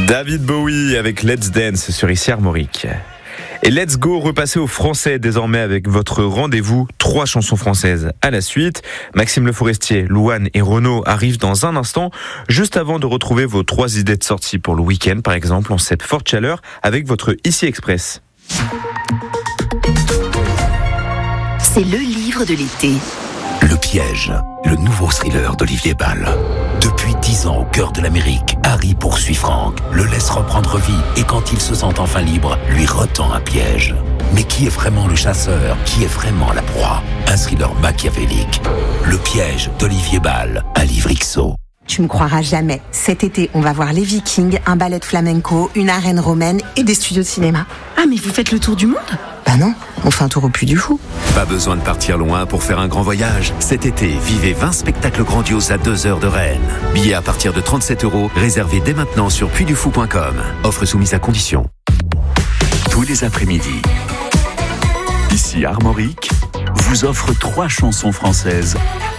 David Bowie avec Let's Dance sur ici Armorique. Et let's go, repasser au français désormais avec votre rendez-vous 3 chansons françaises à la suite. Maxime Le Forestier, Louane et Renaud arrivent dans un instant, juste avant de retrouver vos 3 idées de sortie pour le week-end, par exemple en cette forte chaleur avec votre Ici Express. C'est le livre de l'été. Le Piège, le nouveau thriller d'Olivier Bal. Depuis 10 ans au cœur de l'Amérique, Harry poursuit Frank, le laisse reprendre vie et quand il se sent enfin libre, lui retend un piège. Mais qui est vraiment le chasseur? Qui est vraiment la proie? Un thriller machiavélique. Le Piège d'Olivier Bal, un livre XO. Tu me croiras jamais. Cet été, on va voir les Vikings, un ballet de flamenco, une arène romaine et des studios de cinéma. Ah, mais vous faites le tour du monde? Bah non, on fait un tour au Puy du Fou. Pas besoin de partir loin pour faire un grand voyage. Cet été, vivez 20 spectacles grandioses à 2 heures de Rennes. Billets à partir de 37 €, réservés dès maintenant sur puydufou.com. Offre soumise à condition. Tous les après-midi, ici Armorique vous offre 3 chansons françaises